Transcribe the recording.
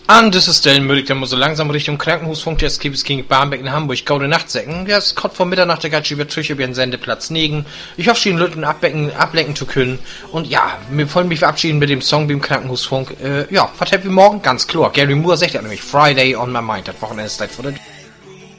An dieses Stellen würde ich dann mal so langsam Richtung Krankenhausfunk der Skibis gegen Barmbek in Hamburg gaude Nachtsäcken. Ja, es kommt vor Mitternacht der Gatschi über Trüche über den Sendeplatz negen. Ich hoffe, den Lütten ablenken zu können. Und ja, wir wollen mich verabschieden mit dem Song beim Krankenhausfunk. Ja, was haben wir morgen? Ganz klar. Gary Moore sagt ja nämlich Friday on my mind. Das Wochenende ist Zeit für